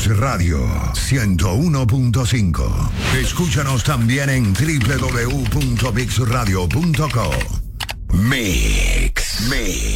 Mix Radio 101.5. Escúchanos también en www.mixradio.co. Mix.